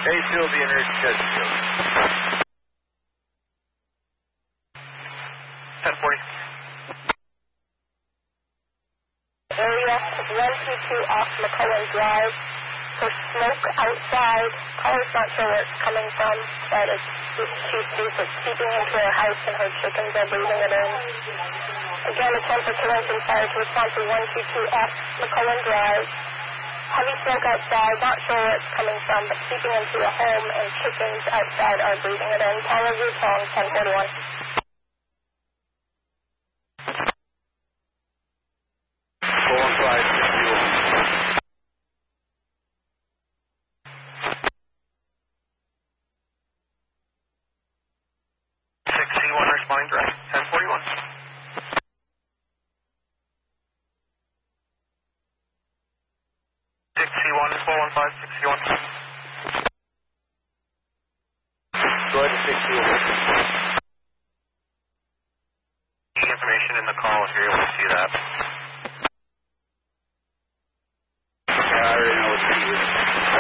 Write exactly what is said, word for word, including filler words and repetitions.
A two will be in rear schedule. ten forty. Area of one two two off McCullen Drive. There's smoke outside. Caller's not sure where it's coming from, but it's, it's too steep. It's seeping into her house and her chickens are breathing it in. Again, attempt for Killington Fire to respond to one two two F McCullen Drive. Heavy smoke outside, not sure where it's coming from, but seeping into a home and chickens outside are breathing it in. Caller Yutong, ten forty-one. four one five, sixty-one. sixty-one responding direct, ten forty-one. sixty-one, four one five, sixty-one. Go ahead to sixty-one. Any information in the call if you're able to see that. Yeah, I already know what to do.